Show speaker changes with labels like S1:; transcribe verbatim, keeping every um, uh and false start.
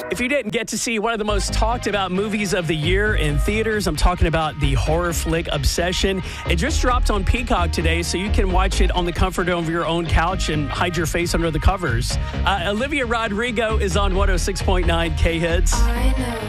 S1: If you didn't get to see one of the most talked about movies of the year in theaters, I'm talking about the horror flick Obsession. It just dropped on Peacock today, so you can watch it on the comfort of your own couch and hide your face under the covers. Uh, Olivia Rodrigo is on one oh six point nine K-Hits.
S2: I know